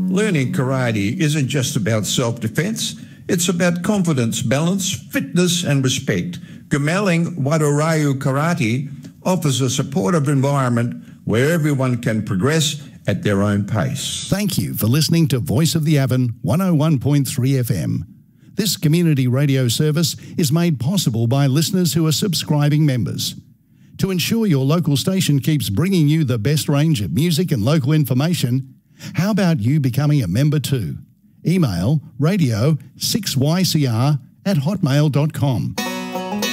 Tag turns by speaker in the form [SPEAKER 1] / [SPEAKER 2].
[SPEAKER 1] Learning karate isn't just about self-defense, it's about confidence, balance, fitness and respect. Gumaling Wadoryu Karate offers a supportive environment where everyone can progress at their own pace.
[SPEAKER 2] Thank you for listening to Voice of the Avon 101.3 FM. This community radio service is made possible by listeners who are subscribing members. To ensure your local station keeps bringing you the best range of music and local information, how about you becoming a member too? Email radio6ycr@hotmail.com.